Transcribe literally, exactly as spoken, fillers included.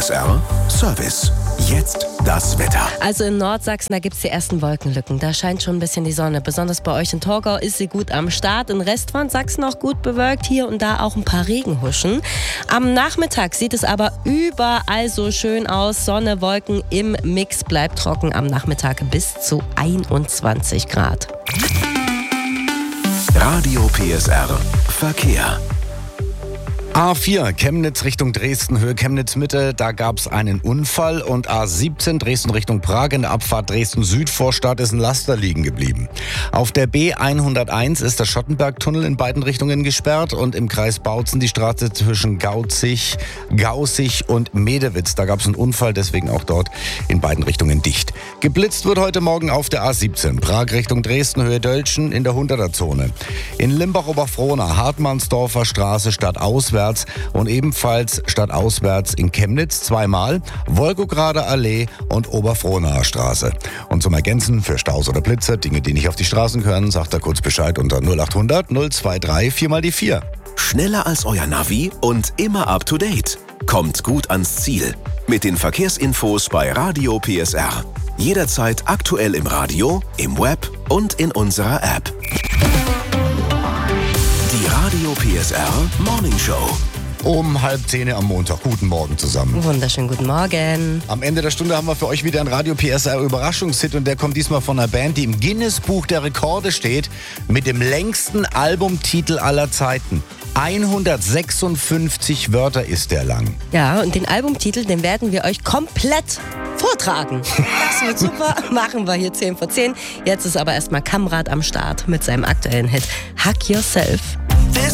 S R Service. Jetzt das Wetter. Also in Nordsachsen, da gibt es die ersten Wolkenlücken. Da scheint schon ein bisschen die Sonne. Besonders bei euch in Torgau ist sie gut am Start. Im Rest von Sachsen auch gut bewölkt. Hier und da auch ein paar Regenhuschen. Am Nachmittag sieht es aber überall so schön aus. Sonne, Wolken im Mix, bleibt trocken am Nachmittag bis zu einundzwanzig Grad. Radio P S R Verkehr. A vier, Chemnitz Richtung Dresden, Höhe Chemnitz-Mitte, da gab es einen Unfall. Und A siebzehn, Dresden Richtung Prag, in der Abfahrt Dresden-Südvorstadt ist ein Laster liegen geblieben. Auf der B hunderteins ist der Schottenbergtunnel in beiden Richtungen gesperrt und im Kreis Bautzen die Straße zwischen Gauzig, Gaußig und Medewitz. Da gab es einen Unfall, deswegen auch dort in beiden Richtungen dicht. Geblitzt wird heute Morgen auf der A siebzehn, Prag Richtung Dresden, Höhe Dölschen in der hunderter-Zone. In Limbach-Oberfrohna, Hartmannsdorfer Straße stadtauswärts und ebenfalls stadtauswärts in Chemnitz zweimal, Wolgograder Allee und Oberfrohnaer Straße. Und zum Ergänzen für Staus oder Blitze, Dinge, die nicht auf die Straßen gehören, sagt er kurz Bescheid unter null achthundert null dreiundzwanzig vier mal die vier. Schneller als euer Navi und immer up to date. Kommt gut ans Ziel. Mit den Verkehrsinfos bei Radio P S R. Jederzeit aktuell im Radio, im Web und in unserer App. Die Radio P S R Morning Show. Um halb zehn am Montag. Guten Morgen zusammen. Wunderschönen guten Morgen. Am Ende der Stunde haben wir für euch wieder einen Radio P S R Überraschungshit und der kommt diesmal von einer Band, die im Guinness-Buch der Rekorde steht, mit dem längsten Albumtitel aller Zeiten. hundertsechsundfünfzig Wörter ist der lang. Ja, und den Albumtitel, den werden wir euch komplett vortragen. Das wird super. Machen wir hier zehn vor zehn. Jetzt ist aber erstmal Kamrat am Start mit seinem aktuellen Hit Hack Yourself.